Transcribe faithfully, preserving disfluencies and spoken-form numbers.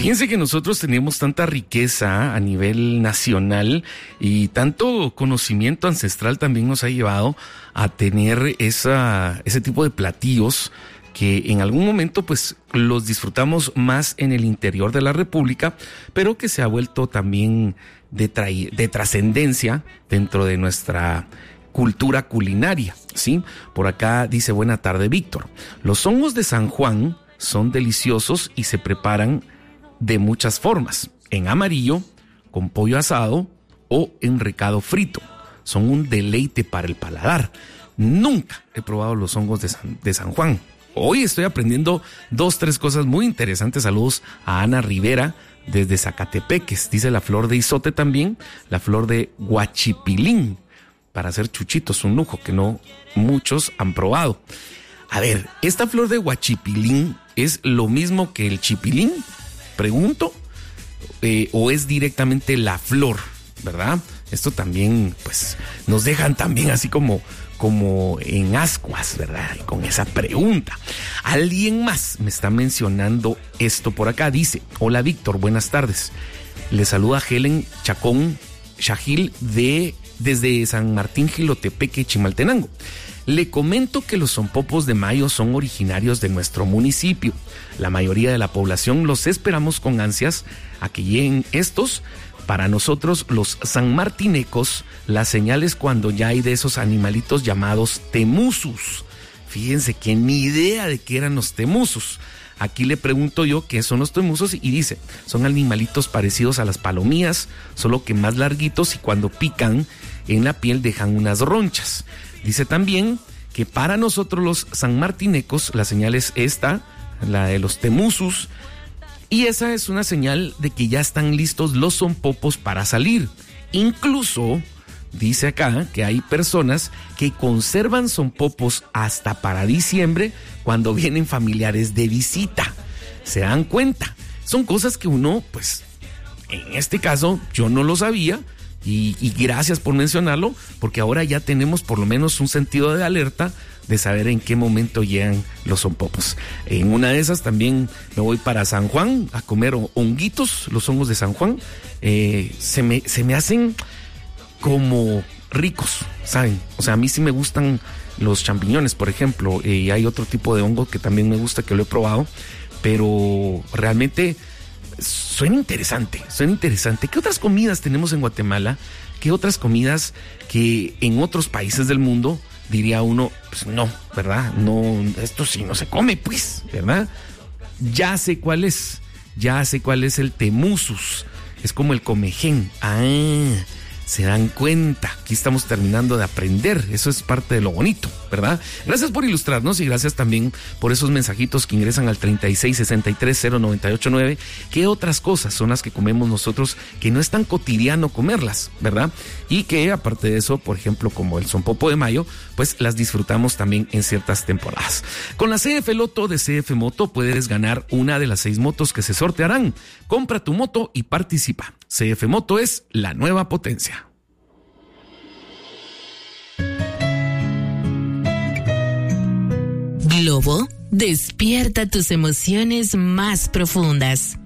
Fíjense que nosotros tenemos tanta riqueza a nivel nacional y tanto conocimiento ancestral también nos ha llevado a tener esa, ese tipo de platillos que en algún momento pues los disfrutamos más en el interior de la República, pero que se ha vuelto también de, tra- de trascendencia dentro de nuestra cultura culinaria, ¿sí? Por acá dice, buena tarde, Víctor. Los hongos de San Juan son deliciosos y se preparan de muchas formas, en amarillo, con pollo asado o en recado frito. Son un deleite para el paladar. Nunca he probado los hongos de San, de San Juan. Hoy estoy aprendiendo dos, tres cosas muy interesantes. Saludos a Ana Rivera desde Zacatepeques. Dice la flor de izote también, la flor de guachipilín, para hacer chuchitos, un lujo que no muchos han probado. A ver, ¿esta flor de guachipilín es lo mismo que el chipilín? Pregunto, eh, o es directamente la flor, ¿verdad? Esto también, pues, nos dejan también así como, como en ascuas, ¿verdad? Y con esa pregunta. Alguien más me está mencionando esto por acá. Dice, hola Víctor, buenas tardes. Le saluda Helen Chacón Shahil de, desde San Martín Jilotepeque, Chimaltenango. Le comento que los sonpopos de mayo son originarios de nuestro municipio. La mayoría de la población los esperamos con ansias a que lleguen estos. Para nosotros, los sanmartinecos, la señal es cuando ya hay de esos animalitos llamados temusus. Fíjense que ni idea de qué eran los temusus. Aquí le pregunto yo qué son los temusos y dice, son animalitos parecidos a las palomías, solo que más larguitos y cuando pican en la piel dejan unas ronchas. Dice también que para nosotros los sanmartinecos la señal es esta, la de los temusus, y esa es una señal de que ya están listos los sonpopos para salir. Incluso dice acá que hay personas que conservan sonpopos hasta para diciembre cuando vienen familiares de visita. ¿Se dan cuenta? Son cosas que uno, pues, en este caso yo no lo sabía. Y, y gracias por mencionarlo, porque ahora ya tenemos por lo menos un sentido de alerta de saber en qué momento llegan los sonpopos. En una de esas también me voy para San Juan a comer honguitos, los hongos de San Juan. Eh, se me, se me hacen como ricos, ¿saben? O sea, a mí sí me gustan los champiñones, por ejemplo, y eh, hay otro tipo de hongo que también me gusta, que lo he probado, pero realmente suena interesante, suena interesante. ¿Qué otras comidas tenemos en Guatemala? ¿Qué otras comidas que en otros países del mundo diría uno, pues no, ¿verdad? No, esto sí no se come, pues, ¿verdad? Ya sé cuál es, ya sé cuál es el temusus. Es como el comején. Ah, se dan cuenta. Aquí estamos terminando de aprender. Eso es parte de lo bonito, ¿verdad? Gracias por ilustrarnos y gracias también por esos mensajitos que ingresan al treinta y seis sesenta y tres cero noventa y ocho nueve. ¿Qué otras cosas son las que comemos nosotros que no es tan cotidiano comerlas, ¿verdad? Y que aparte de eso, por ejemplo, como el sonpopo de mayo, pues las disfrutamos también en ciertas temporadas. Con la C F Loto de C F Moto puedes ganar una de las seis motos que se sortearán. Compra tu moto y participa. C F Moto es la nueva potencia. Globo despierta tus emociones más profundas.